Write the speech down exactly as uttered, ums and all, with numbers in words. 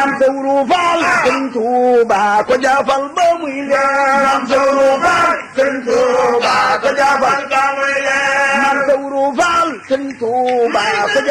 maam Sawru Faal Sëriñ Tuuba ko jaafal ba muy leer maam Sawru Faal Sëriñ Tuuba ko jaafal ba muy leer maam Sawru Faal Sëriñ Tuuba ko